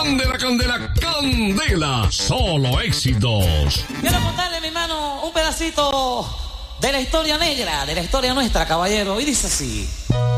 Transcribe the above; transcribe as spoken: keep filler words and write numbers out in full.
Candela, candela, candela. Solo éxitos. Quiero contarle, mi hermano, un pedacito de la historia negra, de la historia nuestra, caballero. Y dice así.